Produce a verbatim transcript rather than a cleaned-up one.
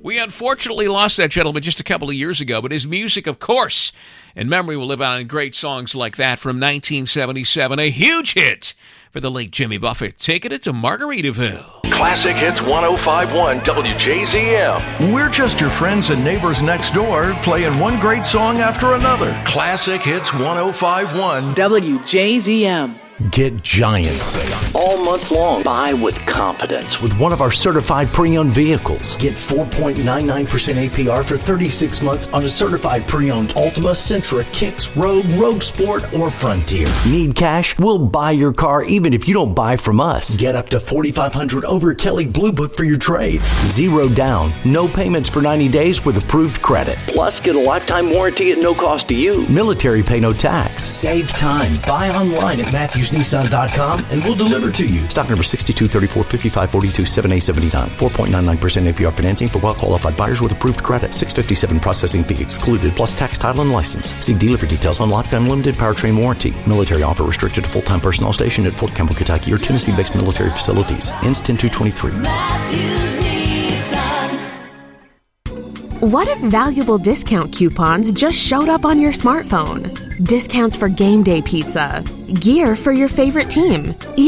We unfortunately lost that gentleman just a couple of years ago, but his music, of course, and memory will live on in great songs like that from nineteen seventy-seven, a huge hit for the late Jimmy Buffett, taking it to Margaritaville. Classic Hits one oh five point one W J Z M. We're just your friends and neighbors next door, playing one great song after another. Classic Hits one oh five point one W J Z M. Get Giants all month long. Buy with confidence with one of our certified pre-owned vehicles. Get four point nine nine percent A P R for thirty-six months on a certified pre-owned Altima, Sentra, Kicks, Rogue, Rogue Sport, or Frontier. Need cash? We'll buy your car even if you don't buy from us. Get up to forty-five hundred dollars over Kelley Blue Book for your trade. Zero down, no payments for ninety days with approved credit. Plus, get a lifetime warranty at no cost to you. Military pay no tax. Save time. Buy online at Matthews Nissan dot com and we'll deliver to you. Stock number sixty-two thirty-four fifty-five forty-two seven A seventy-nine. four point nine nine percent A P R financing for well-qualified buyers with approved credit. six fifty-seven processing fee excluded, plus tax, title, and license. See dealer for details on Lockdown Limited powertrain warranty. Military offer restricted to full-time personnel stationed at Fort Campbell, Kentucky or Tennessee-based military facilities. Ends ten two twenty-three. What if valuable discount coupons just showed up on your smartphone? Discounts for game day pizza, gear for your favorite team,